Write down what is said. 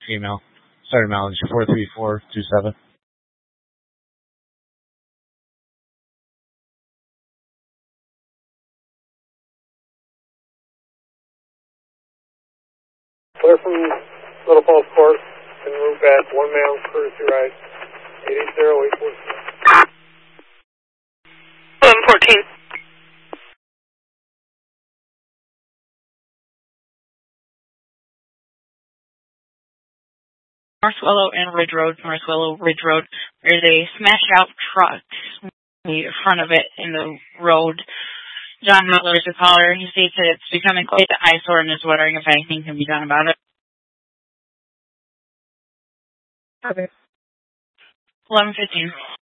female. Starting mileage 43427. Clear from Little Falls Court, en route back, 1 mile, courtesy ride, 880-814. 1114. North Willow and Ridge Road, North Willow, Ridge Road. There's a smashed out truck in front of it in the road. John Butler is the caller. He states that it's becoming quite the eyesore and is wondering if anything can be done about it. Okay. 1115.